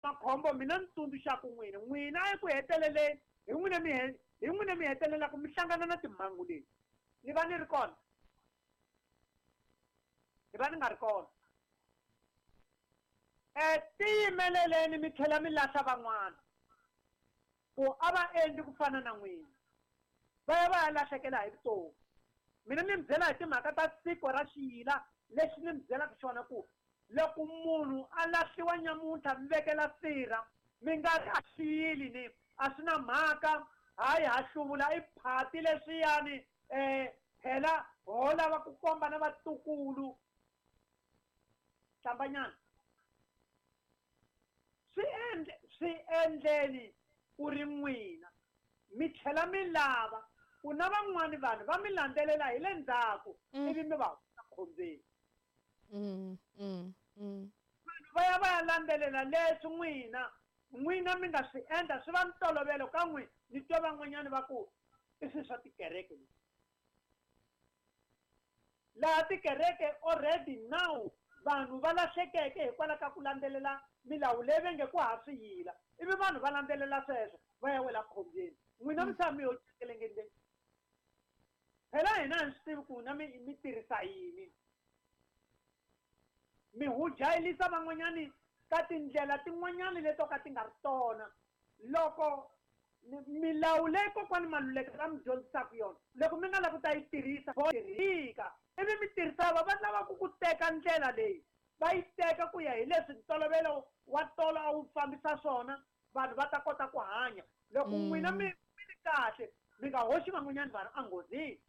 makhombo mina ni tsundzuxa ku n'wina eku heteleleni hi n'wina mi hetelela ku mi hlangana na timhangu leti ni va ni ri kona ni va ni nga ri kona tiyimeleleni mi tlhela mi lahla van'wana ku a va endli ku fana na n'wina va ya lahlekela hi vutomi mina ni mi byela hi timhaka ta siku ra xiyila lexi ni mi byelaka xona ku loko munhu a lahliwa nyamuntlha mi vekela sirha mi nga ri a xiyili ni a swi na mhaka hayi ha hluvula i phati leswiyani phela ho lava ku komba na vatukulu hlambanyana swi endleni ku ri n'wina mi tlhela mi lava ku na van'wani vanhu va mi landzelela hi le ndzhaku ivi mi va husa khombyeni vanhu va ya landzelela leswi n'wina mi nga swi endla swi va ntolovelo ka n'wina ni twa van'wanyani va ku i swi swa tikereke laha tikereke already now vanhu va lahlekeke hikwalaho ka ku landzelela milawu leyi va nge ku ha swi yila ivi vanhu va landzelela sweswo va ya wela khombyeni n'wina mi tshama mi yo cekelengeni phela hina hi swi tivi ku na mi tirhisa yini mi hujayelisa van'wanyani ka tindlela tin'wanyani leto ka ti nga ri tona loko milawu leyi kokwani Maluleke va mi dyondzisaka yona loko mi nga lavi ku ta yi tirhisa tirhika ivi mi tirhisa va lava ku teka ndlela leyi va yi teka ku ya hi leswi ntolovelo wa tolo a wu fambisa swona vanhu va ta kota ku hanya loko n'wina mi ri kahle mi nga hoxi van'wanyani vanhu enghozini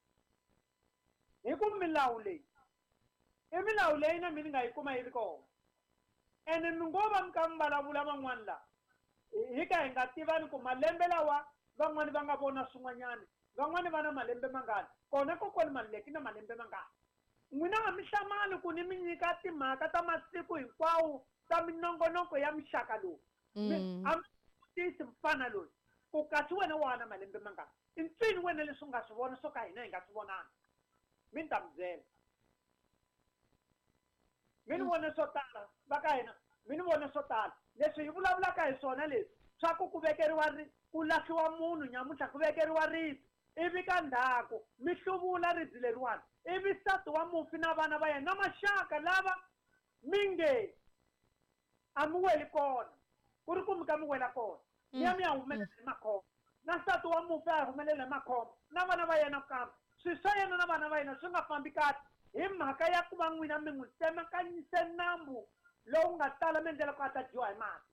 hi ku milawu leyi i milawu leyi na mina nga yi kuma yi ri kona ene mi ngo va mi ka mi vulavula van'wani laha hi ka hi nga tivani ku malembe lawa van'wani va nga vona swin'wanyani van'wani va na malembe mangani kona kokwani Maluleke na malembe mangani n'wina nga mi hlamali ku ni mi nyika timhaka ta masiku hinkwawo ta minongonoko ya mixaka lowu a mi vutisi mfana loyi ku kasi wena wa na malembe mangani i ncini wena leswi u nga swi vona swo ka hina hi nga swi vonanga mi ni ta mi byela mi ni vone swo tala va ka hina mi ni vone swo tala leswi hi vulavulaka hi swona leswi swa ku vekeriwa ku lahliwa munhu nyamuntlha ku vekeriwa ribye ivi ka ndhaku mi hluvula ribye leriwani ivi nsati wa mufi na vana va yena na maxaka lava mi nge a mi weli kona ku ri ku mi ka mi wela kona mi ya humelela hi makhombo na nsati wa mufi a humelela hi makhombo na vana va yena kambe swilo swa yena na vana va yena swi nga fambi kahle hi mhaka ya ku va n'wina mi n'wi tsemakanyise nambu lowu nga tala mi endlela ku a ta dyiwa hi mati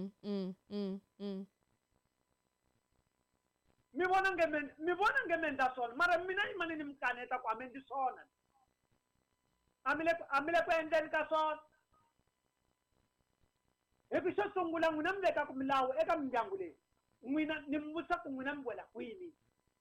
mi vona nge mi endla swona mara mina yi mani ni mi kaneta ku a mi endli swona a mi le ku endleni ka swona hi ku xo sungula n'wina mi vekaku milawu eka mindyangu leyi n'wina ni mi vutisa ku n'wina mi wela kwini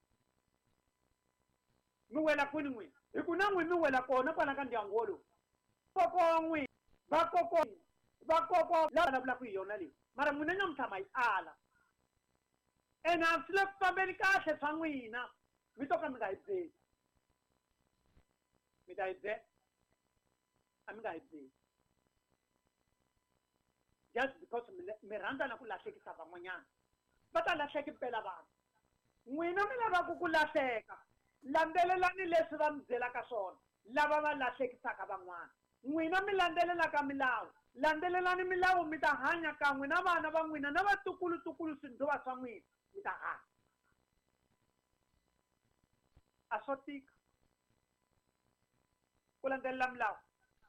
mi wela kwini n'wina hi ku na n'wina mi wela kona kwala ka ndyangu wolowo kokwa n'wina vakokwa lava vulavulaka hi yona leyi mara n'wina nya mi tshama yi ala ene a swi le ku fambeni kahle swa n'wina mi to ka mi nga yi byeli mi ta yi byela a mi nga yi byeli just because mi rhandza na ku lahlekisa van'wanyana va ta lahleki mpela vanhu n'wina mi lavaku ku lahleka landzelelani leswi va mi byelaka swona lava va lahlekisaka van'wana n'wina mi landzelelaka milawu landzelelani milawu mi ta hanya kan'we na vana va n'wina na vatukulutukulu swindhuva swa n'wina mi ta hanya a swo tika ku landzelela milawu